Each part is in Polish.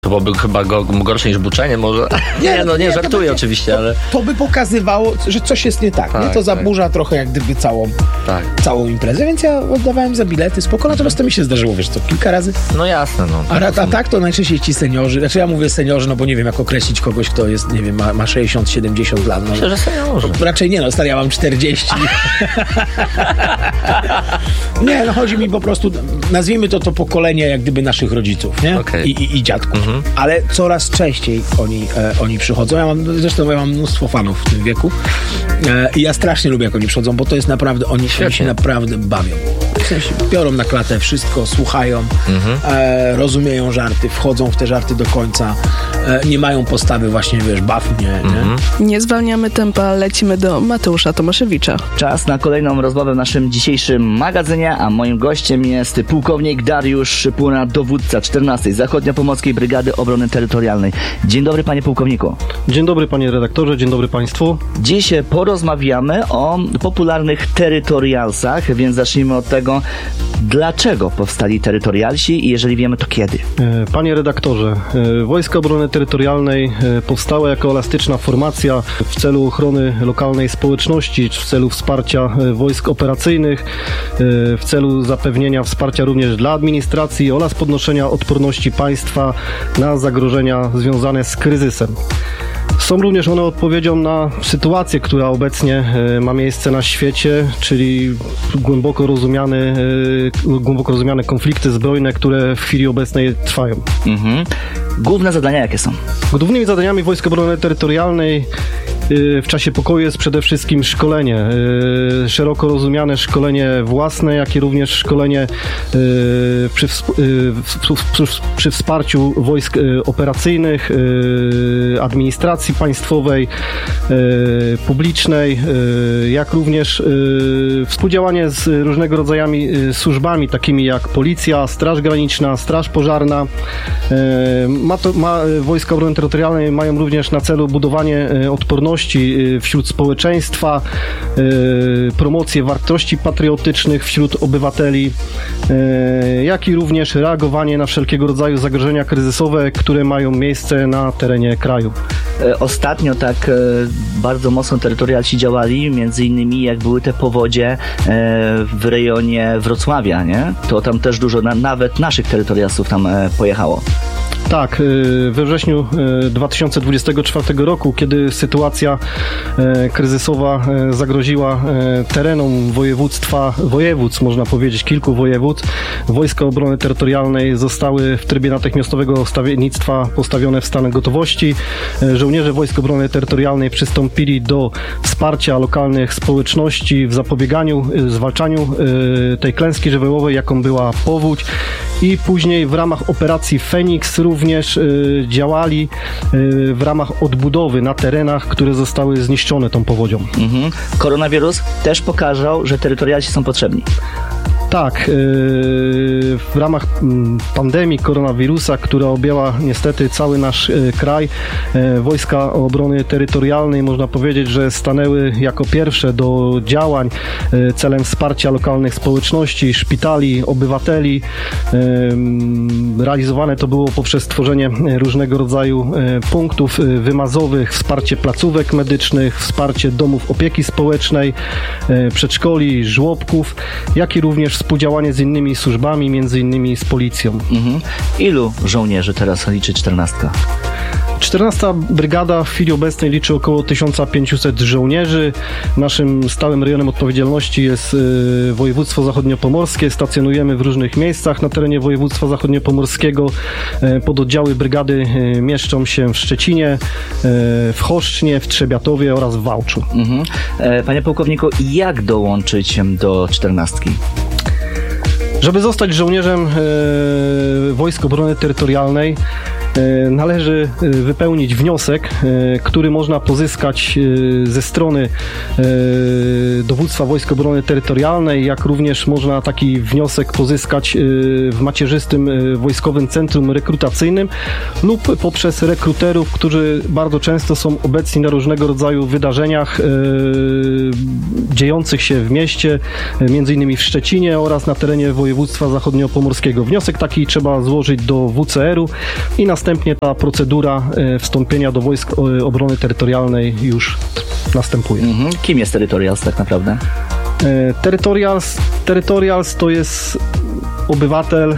To byłoby chyba gorsze niż buczenie może. Nie, żartuję oczywiście, ale... To by pokazywało, że coś jest nie tak. Nie? To zaburza trochę jak gdyby całą imprezę, więc ja oddawałem za bilety, spoko, natomiast to mi się zdarzyło, wiesz co, kilka razy. No jasne, no. A tak to najczęściej ci seniorzy, znaczy ja mówię seniorzy, no bo nie wiem jak określić kogoś, kto jest, nie wiem, ma 60-70 lat. No, myślę, że seniorzy. Raczej nie, stary, ja mam 40. Nie, chodzi mi po prostu, nazwijmy to pokolenie jak gdyby naszych rodziców, nie? Okay. I dziadków. Ale coraz częściej oni przychodzą. Ja mam mnóstwo fanów w tym wieku i ja strasznie lubię, jak oni przychodzą, bo to jest naprawdę, oni się naprawdę bawią. W sensie biorą na klatę wszystko, słuchają, rozumieją żarty, wchodzą w te żarty do końca, nie mają postawy właśnie, wiesz, baw mnie. Nie zwalniamy tempa, lecimy do Mateusza Tomaszewicza. Czas na kolejną rozmowę w naszym dzisiejszym magazynie, a moim gościem jest pułkownik Dariusz Szypura, dowódca 14. Zachodniopomorskiej Brygady Obrony Terytorialnej. Dzień dobry, panie pułkowniku. Dzień dobry, panie redaktorze, dzień dobry państwu. Dziś porozmawiamy o popularnych terytorialsach, więc zacznijmy od tego, dlaczego powstali terytorialsi i jeżeli wiemy, to kiedy? Panie redaktorze, Wojska Obrony Terytorialnej powstały jako elastyczna formacja w celu ochrony lokalnej społeczności, w celu wsparcia wojsk operacyjnych, w celu zapewnienia wsparcia również dla administracji oraz podnoszenia odporności państwa na zagrożenia związane z kryzysem. Są również one odpowiedzią na sytuację, która obecnie ma miejsce na świecie, czyli głęboko rozumiane konflikty zbrojne, które w chwili obecnej trwają. Główne zadania jakie są? Głównymi zadaniami Wojsk Obrony Terytorialnej w czasie pokoju jest przede wszystkim szkolenie. Szeroko rozumiane szkolenie własne, jak i również szkolenie przy wsparciu wojsk operacyjnych, administracji państwowej, publicznej, jak również współdziałanie z różnego rodzaju służbami, takimi jak Policja, Straż Graniczna, Straż Pożarna. Wojska Obrony Terytorialnej mają również na celu budowanie odporności wśród społeczeństwa, promocję wartości patriotycznych wśród obywateli, jak i również reagowanie na wszelkiego rodzaju zagrożenia kryzysowe, które mają miejsce na terenie kraju. Ostatnio tak bardzo mocno terytorialsi działali, między innymi jak były te powodzie w rejonie Wrocławia, nie? To tam też dużo, nawet naszych terytorialsów tam pojechało. Tak, we wrześniu 2024 roku, kiedy sytuacja kryzysowa zagroziła terenom województw, można powiedzieć, kilku województw, Wojska Obrony Terytorialnej zostały w trybie natychmiastowego stawiennictwa postawione w stan gotowości. Żołnierze Wojsk Obrony Terytorialnej przystąpili do wsparcia lokalnych społeczności w zapobieganiu, zwalczaniu tej klęski żywiołowej, jaką była powódź, i później w ramach operacji Feniks również działali w ramach odbudowy na terenach, które zostały zniszczone tą powodzią. Koronawirus też pokazał, że terytorialsi są potrzebni. Tak, w ramach pandemii koronawirusa, która objęła niestety cały nasz kraj, Wojska Obrony Terytorialnej, można powiedzieć, że stanęły jako pierwsze do działań celem wsparcia lokalnych społeczności, szpitali, obywateli. Realizowane to było poprzez tworzenie różnego rodzaju punktów wymazowych, wsparcie placówek medycznych, wsparcie domów opieki społecznej, przedszkoli, żłobków, jak i również współdziałanie z innymi służbami, między innymi z policją. Ilu żołnierzy teraz liczy 14? 14. Brygada w chwili obecnej liczy około 1500 żołnierzy. Naszym stałym rejonem odpowiedzialności jest województwo zachodniopomorskie. Stacjonujemy w różnych miejscach na terenie województwa zachodniopomorskiego. Pododdziały brygady mieszczą się w Szczecinie, w Choszcznie, w Trzebiatowie oraz w Wałczu. Panie pułkowniku, jak dołączyć do 14? Żeby zostać żołnierzem Wojsk Obrony Terytorialnej, należy wypełnić wniosek, który można pozyskać ze strony Dowództwa Wojsk Obrony Terytorialnej, jak również można taki wniosek pozyskać w macierzystym Wojskowym Centrum Rekrutacyjnym lub poprzez rekruterów, którzy bardzo często są obecni na różnego rodzaju wydarzeniach dziejących się w mieście, między innymi w Szczecinie oraz na terenie województwa zachodniopomorskiego. Wniosek taki trzeba złożyć do WCR-u i następnie następnie ta procedura wstąpienia do Wojsk Obrony Terytorialnej już następuje. Kim jest Territorials tak naprawdę? Territorials to jest obywatel.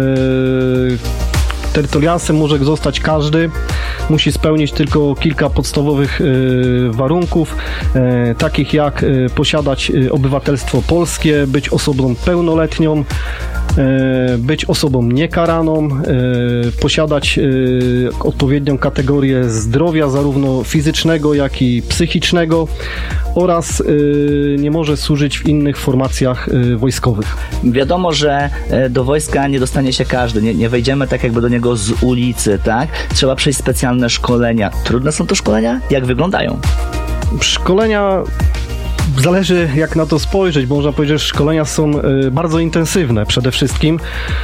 Territorialsem może zostać każdy. Musi spełnić tylko kilka podstawowych warunków, takich jak posiadać obywatelstwo polskie, być osobą pełnoletnią, być osobą niekaraną, posiadać odpowiednią kategorię zdrowia, zarówno fizycznego, jak i psychicznego, oraz nie może służyć w innych formacjach wojskowych. Wiadomo, że do wojska nie dostanie się każdy, nie wejdziemy tak jakby do niego z ulicy, tak? Trzeba przejść specjalne szkolenia. Trudne są to szkolenia? Jak wyglądają? Szkolenia... Zależy jak na to spojrzeć, bo można powiedzieć, że szkolenia są bardzo intensywne przede wszystkim.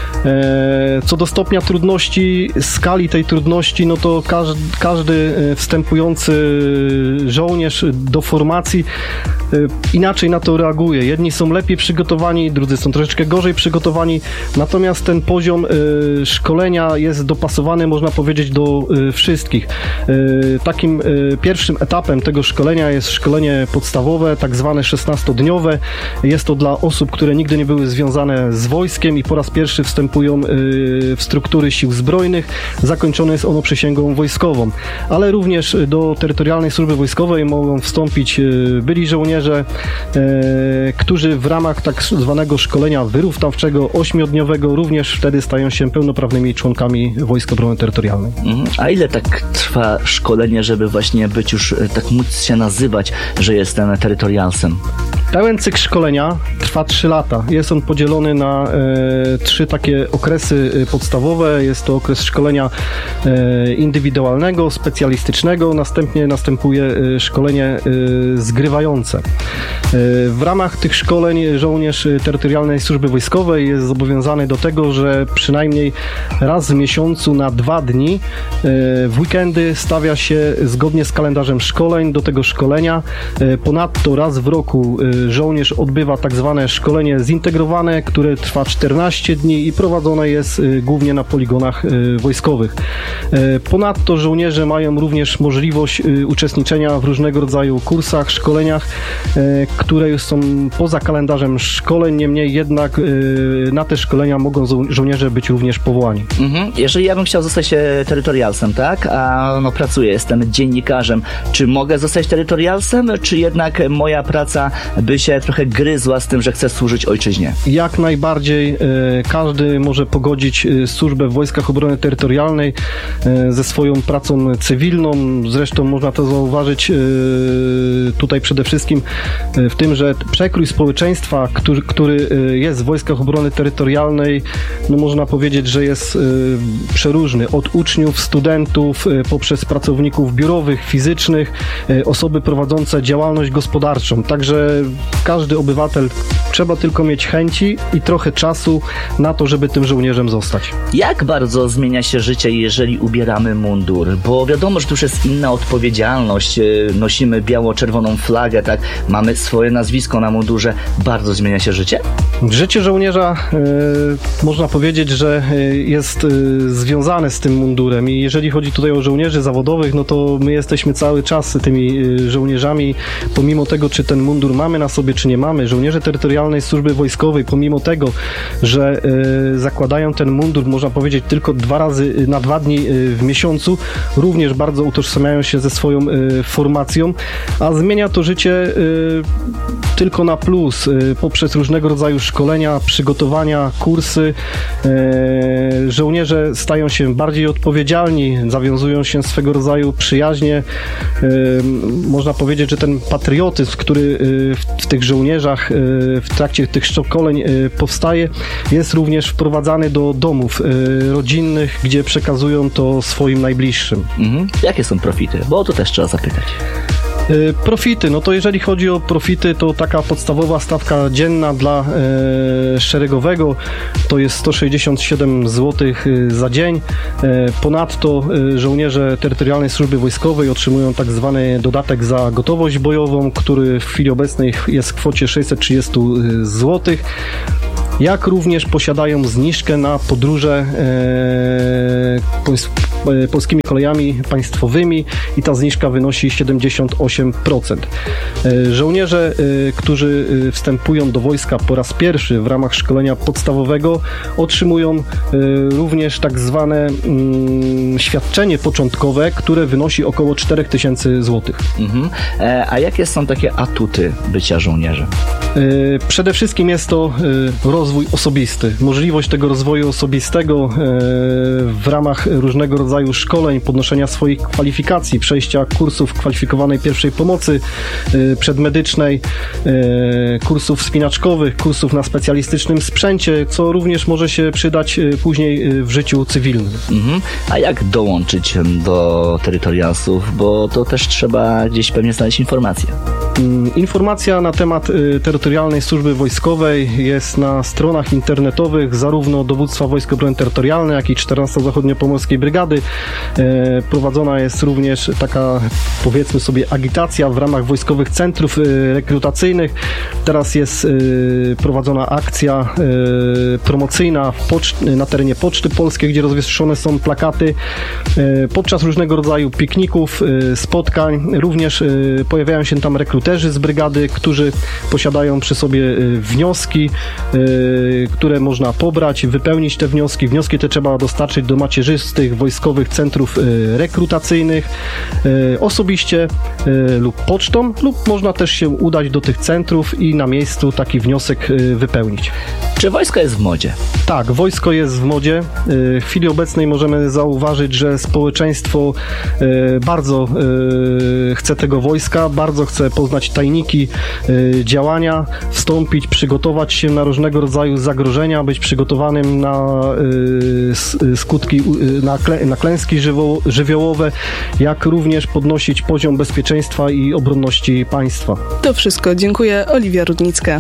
Co do stopnia trudności, skali tej trudności, no to każdy wstępujący żołnierz do formacji inaczej na to reaguje. Jedni są lepiej przygotowani, drudzy są troszeczkę gorzej przygotowani, natomiast ten poziom szkolenia jest dopasowany, można powiedzieć, do wszystkich. Takim pierwszym etapem tego szkolenia jest szkolenie podstawowe, tak zwane 16-dniowe. Jest to dla osób, które nigdy nie były związane z wojskiem i po raz pierwszy wstępują w struktury sił zbrojnych. Zakończone jest ono przysięgą wojskową. Ale również do Terytorialnej Służby Wojskowej mogą wstąpić byli żołnierze, którzy w ramach tak zwanego szkolenia wyrównawczego 8-dniowego również wtedy stają się pełnoprawnymi członkami Wojsk Obrony Terytorialnej. A ile tak trwa szkolenie, żeby właśnie być już, tak móc się nazywać, że jestem terytorialsem? Pełen cykl szkolenia trwa 3 lata. Jest on podzielony na 3 takie okresy podstawowe. Jest to okres szkolenia indywidualnego, specjalistycznego, następnie następuje szkolenie zgrywające. W ramach tych szkoleń żołnierz Terytorialnej Służby Wojskowej jest zobowiązany do tego, że przynajmniej raz w miesiącu na 2 dni w weekendy stawia się zgodnie z kalendarzem szkoleń do tego szkolenia. Ponadto raz w roku żołnierz odbywa tak zwane szkolenie zintegrowane, które trwa 14 dni i prowadzone jest głównie na poligonach wojskowych. Ponadto żołnierze mają również możliwość uczestniczenia w różnego rodzaju kursach, szkoleniach, które już są poza kalendarzem szkoleń, niemniej jednak na te szkolenia mogą żołnierze być również powołani. Jeżeli ja bym chciał zostać terytorialsem, tak? A no pracuję, jestem dziennikarzem. Czy mogę zostać terytorialsem, czy jednak moja praca by się trochę gryzła z tym, że chcę służyć ojczyźnie? Jak najbardziej każdy może pogodzić służbę w Wojskach Obrony Terytorialnej ze swoją pracą cywilną. Zresztą można to zauważyć tutaj przede wszystkim w tym, że przekrój społeczeństwa, który jest w Wojskach Obrony Terytorialnej, no można powiedzieć, że jest przeróżny. Od uczniów, studentów, poprzez pracowników biurowych, fizycznych, osoby prowadzące działalność gospodarczą. Także każdy obywatel, trzeba tylko mieć chęci i trochę czasu na to, żeby tym żołnierzem zostać. Jak bardzo zmienia się życie, jeżeli ubieramy mundur? Bo wiadomo, że to już jest inna odpowiedzialność. Nosimy biało-czerwoną flagę, tak? Mamy swoje nazwisko na mundurze. Bardzo zmienia się życie? Życie żołnierza można powiedzieć, że jest związane z tym mundurem i jeżeli chodzi tutaj o żołnierzy zawodowych, no to my jesteśmy cały czas tymi żołnierzami, pomimo tego, czy ten mundur mamy na sobie, czy nie mamy. Żołnierze Terytorialnej Służby Wojskowej, pomimo tego, że zakładają ten mundur, można powiedzieć, tylko 2 razy na 2 dni w miesiącu, również bardzo utożsamiają się ze swoją formacją, a zmienia to życie tylko na plus, poprzez różnego rodzaju szkolenia, przygotowania, kursy. Żołnierze stają się bardziej odpowiedzialni, zawiązują się swego rodzaju przyjaźnie. Można powiedzieć, że ten patriotyzm, który w tych żołnierzach w trakcie tych szkoleń powstaje, jest również wprowadzany do domów rodzinnych, gdzie przekazują to swoim najbliższym. Jakie są profity? Bo o to też trzeba zapytać. Profity, no to jeżeli chodzi o profity, to taka podstawowa stawka dzienna dla szeregowego to jest 167 zł za dzień. Ponadto żołnierze Terytorialnej Służby Wojskowej otrzymują tak zwany dodatek za gotowość bojową, który w chwili obecnej jest w kwocie 630 zł. jak również posiadają zniżkę na podróże polskimi kolejami państwowymi i ta zniżka wynosi 78%. Żołnierze, którzy wstępują do wojska po raz pierwszy w ramach szkolenia podstawowego, otrzymują również tak zwane świadczenie początkowe, które wynosi około 4000 zł. A jakie są takie atuty bycia żołnierzem? Przede wszystkim jest to rozwój osobisty. Możliwość tego rozwoju osobistego w ramach różnego rodzaju szkoleń, podnoszenia swoich kwalifikacji, przejścia kursów kwalifikowanej pierwszej pomocy przedmedycznej, kursów wspinaczkowych, kursów na specjalistycznym sprzęcie, co również może się przydać później w życiu cywilnym. A jak dołączyć do terytorialsów? Bo to też trzeba gdzieś pewnie znaleźć informacje. Informacja na temat Terytorialnej Służby Wojskowej jest na stronach internetowych zarówno Dowództwa Wojsk Obrony Terytorialnej, jak i 14 Zachodniopomorskiej Brygady. Prowadzona jest również taka, powiedzmy sobie, agitacja w ramach wojskowych centrów rekrutacyjnych. Teraz jest prowadzona akcja promocyjna na terenie Poczty Polskiej, gdzie rozwieszone są plakaty. Podczas różnego rodzaju pikników, spotkań również pojawiają się tam rekruterzy z brygady, którzy posiadają przy sobie wnioski, które można pobrać, wypełnić te wnioski. Wnioski te trzeba dostarczyć do macierzystych wojskowych centrów rekrutacyjnych osobiście lub pocztą, lub można też się udać do tych centrów i na miejscu taki wniosek wypełnić. Czy wojsko jest w modzie? Tak, wojsko jest w modzie. W chwili obecnej możemy zauważyć, że społeczeństwo bardzo chce tego wojska, bardzo chce poznać tajniki działania, wstąpić, przygotować się na różnego rodzaju zagrożenia, być przygotowanym na skutki, na klęski żywiołowe, jak również podnosić poziom bezpieczeństwa i obronności państwa. To wszystko. Dziękuję. Oliwia Rudnicka.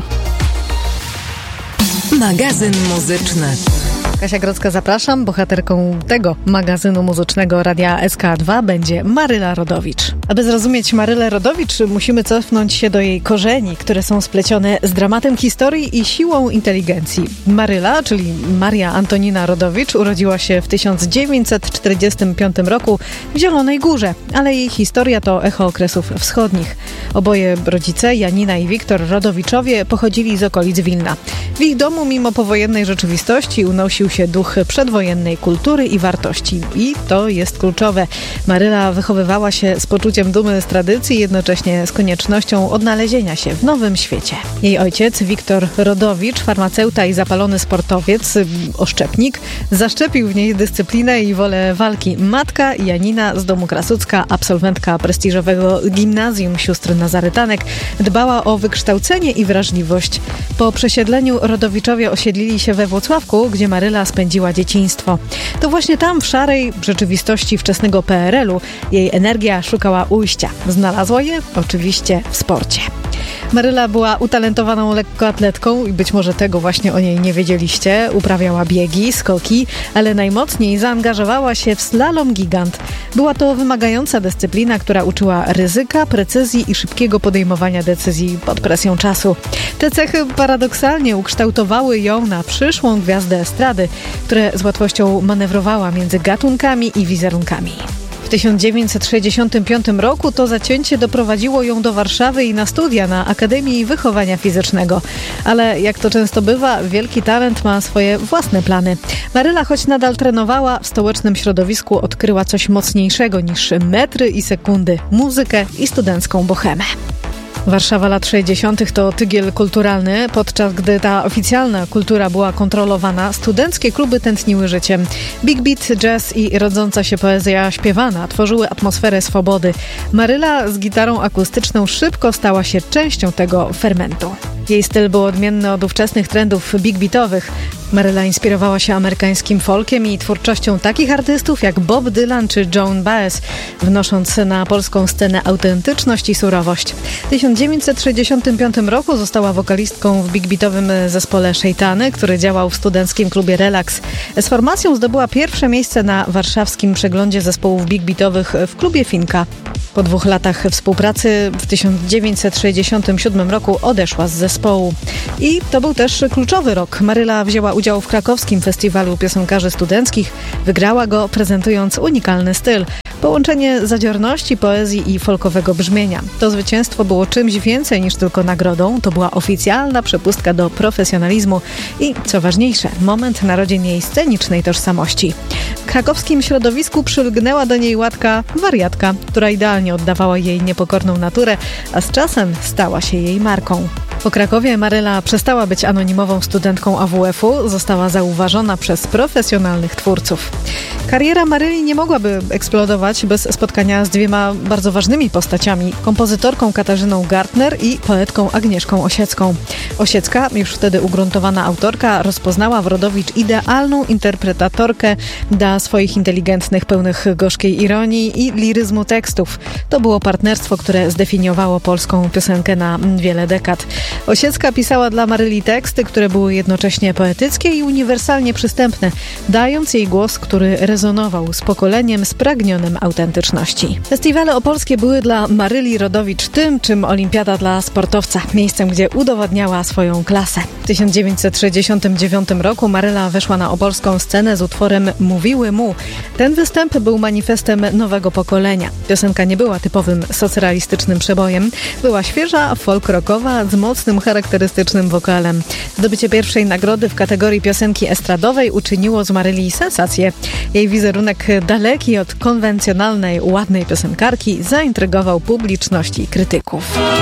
Magazyn muzyczny. Kasia Grodzka, zapraszam. Bohaterką tego magazynu muzycznego Radia SK2 będzie Maryla Rodowicz. Aby zrozumieć Marylę Rodowicz, musimy cofnąć się do jej korzeni, które są splecione z dramatem historii i siłą inteligencji. Maryla, czyli Maria Antonina Rodowicz, urodziła się w 1945 roku w Zielonej Górze, ale jej historia to echo okresów wschodnich. Oboje rodzice, Janina i Wiktor Rodowiczowie, pochodzili z okolic Wilna. W ich domu, mimo powojennej rzeczywistości, unosił się duch przedwojennej kultury i wartości. I to jest kluczowe. Maryla wychowywała się z poczuciem dumy z tradycji, jednocześnie z koniecznością odnalezienia się w nowym świecie. Jej ojciec, Wiktor Rodowicz, farmaceuta i zapalony sportowiec, oszczepnik, zaszczepił w niej dyscyplinę i wolę walki. Matka, Janina z domu Krasucka, absolwentka prestiżowego gimnazjum sióstr Nazarytanek, dbała o wykształcenie i wrażliwość. Po przesiedleniu Rodowiczowie osiedlili się we Włocławku, gdzie Maryla spędziła dzieciństwo. To właśnie tam, w szarej rzeczywistości wczesnego PRL-u, jej energia szukała ujścia. Znalazła je oczywiście w sporcie. Maryla była utalentowaną lekkoatletką i być może tego właśnie o niej nie wiedzieliście. Uprawiała biegi, skoki, ale najmocniej zaangażowała się w slalom gigant. Była to wymagająca dyscyplina, która uczyła ryzyka, precyzji i szybkiego podejmowania decyzji pod presją czasu. Te cechy paradoksalnie ukształtowały ją na przyszłą gwiazdę estrady, która z łatwością manewrowała między gatunkami i wizerunkami. W 1965 roku to zacięcie doprowadziło ją do Warszawy i na studia na Akademii Wychowania Fizycznego. Ale jak to często bywa, wielki talent ma swoje własne plany. Maryla, choć nadal trenowała, w stołecznym środowisku odkryła coś mocniejszego niż metry i sekundy, muzykę i studencką bohemę. Warszawa lat 60. to tygiel kulturalny. Podczas gdy ta oficjalna kultura była kontrolowana, studenckie kluby tętniły życiem. Big beat, jazz i rodząca się poezja śpiewana tworzyły atmosferę swobody. Maryla z gitarą akustyczną szybko stała się częścią tego fermentu. Jej styl był odmienny od ówczesnych trendów big beatowych. Maryla inspirowała się amerykańskim folkiem i twórczością takich artystów jak Bob Dylan czy Joan Baez, wnosząc na polską scenę autentyczność i surowość. W 1965 roku została wokalistką w big beatowym zespole Szejtany, który działał w studenckim klubie Relax. Z formacją zdobyła pierwsze miejsce na warszawskim przeglądzie zespołów big beatowych w klubie Finka. Po 2 latach współpracy w 1967 roku odeszła z zespołu. I to był też kluczowy rok. Maryla wzięła udział w krakowskim festiwalu piosenkarzy studenckich. Wygrała go, prezentując unikalny styl. Połączenie zadziorności, poezji i folkowego brzmienia. To zwycięstwo było czymś więcej niż tylko nagrodą. To była oficjalna przepustka do profesjonalizmu i, co ważniejsze, moment narodzin jej scenicznej tożsamości. W krakowskim środowisku przylgnęła do niej łatka wariatka, która idealnie oddawała jej niepokorną naturę, a z czasem stała się jej marką. Po Krakowie Maryla przestała być anonimową studentką AWF-u, została zauważona przez profesjonalnych twórców. Kariera Maryli nie mogłaby eksplodować bez spotkania z 2 bardzo ważnymi postaciami, kompozytorką Katarzyną Gartner i poetką Agnieszką Osiecką. Osiecka, już wtedy ugruntowana autorka, rozpoznała w Rodowicz idealną interpretatorkę dla swoich inteligentnych, pełnych gorzkiej ironii i liryzmu tekstów. To było partnerstwo, które zdefiniowało polską piosenkę na wiele dekad. Osiecka pisała dla Maryli teksty, które były jednocześnie poetyckie i uniwersalnie przystępne, dając jej głos, który rezonował z pokoleniem spragnionym autentyczności. Festiwale opolskie były dla Maryli Rodowicz tym, czym olimpiada dla sportowca, miejscem, gdzie udowadniała swoją klasę. W 1969 roku Maryla weszła na opolską scenę z utworem Mówiły mu. Ten występ był manifestem nowego pokolenia. Piosenka nie była typowym socrealistycznym przebojem. Była świeża, folk-rockowa, z mocnym, charakterystycznym wokalem. Zdobycie pierwszej nagrody w kategorii piosenki estradowej uczyniło z Maryli sensację. Jej wizerunek daleki od konwencjonalnej, ładnej piosenkarki zaintrygował publiczność i krytyków.